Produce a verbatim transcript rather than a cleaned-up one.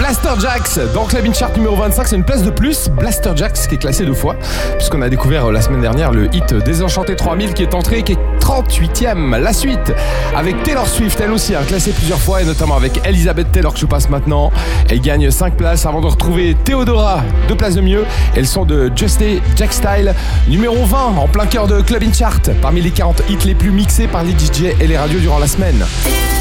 Blaster Jaxx dans Club In Chart numéro vingt-cinq, c'est une place de plus. Blaster Jaxx qui est classé deux fois, puisqu'on a découvert la semaine dernière le hit Désenchanté trois mille qui est entré, qui est trente-huitième. La suite avec Taylor Swift, elle aussi, hein, classée plusieurs fois, et notamment avec Elizabeth Taylor que je passe maintenant. Elle gagne cinq places avant de retrouver Theodora, deux places de mieux. Elles sont de Just A Jack Style, numéro vingt, en plein cœur de Club In Chart, parmi les quarante hits les plus mixés par les D J et les radios durant la semaine.